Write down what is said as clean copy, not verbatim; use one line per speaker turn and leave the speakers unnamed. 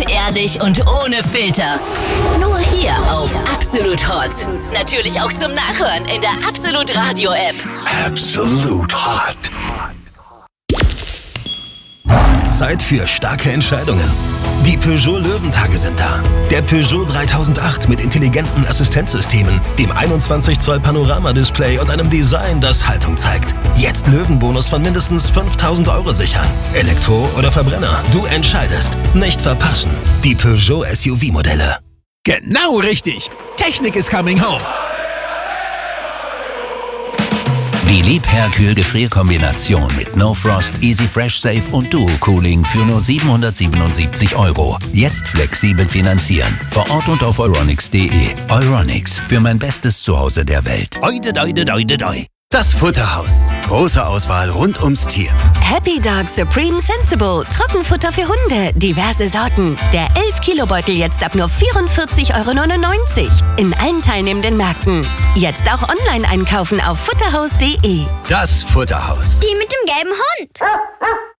ehrlich und ohne Filter. Nur hier auf Absolut Hot. Natürlich auch zum Nachhören in der Absolut Radio App.
Absolut Hot.
Zeit für starke Entscheidungen. Die Peugeot Löwentage sind da. Der Peugeot 3008 mit intelligenten Assistenzsystemen, dem 21 Zoll Panoramadisplay und einem Design, das Haltung zeigt. Jetzt Löwenbonus von mindestens 5.000 € sichern. Elektro oder Verbrenner, du entscheidest. Nicht verpassen. Die Peugeot SUV-Modelle.
Genau richtig. Technik is coming home.
Die Liebherr-Kühl-Gefrierkombination mit No Frost, Easy Fresh Safe und Duo Cooling für nur 777 €. Jetzt flexibel finanzieren. Vor Ort und auf euronics.de. Euronics, für mein bestes Zuhause der Welt. Oide, doide, doide, doi.
Das Futterhaus. Große Auswahl rund ums Tier.
Happy Dog Supreme Sensible. Trockenfutter für Hunde. Diverse Sorten. Der 11-Kilo-Beutel jetzt ab nur 44,99 € in allen teilnehmenden Märkten. Jetzt auch online einkaufen auf futterhaus.de.
Das Futterhaus.
Die mit dem gelben Hund.